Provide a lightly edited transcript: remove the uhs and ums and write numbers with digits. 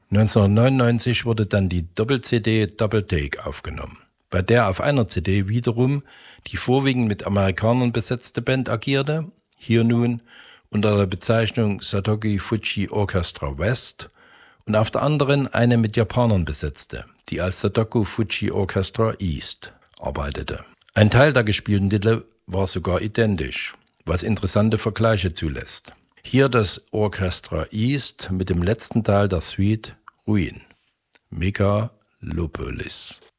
1999 wurde dann die Doppel-CD Double Take aufgenommen, bei der auf einer CD wiederum die vorwiegend mit Amerikanern besetzte Band agierte, hier nun unter der Bezeichnung Satoki Fujii Orchestra West, und auf der anderen eine mit Japanern besetzte, die als Satoku Fujii Orchestra East arbeitete. Ein Teil der gespielten Titel war sogar identisch, was interessante Vergleiche zulässt. Hier das Orchestra East mit dem letzten Teil der Suite Ruin, Megalopolis.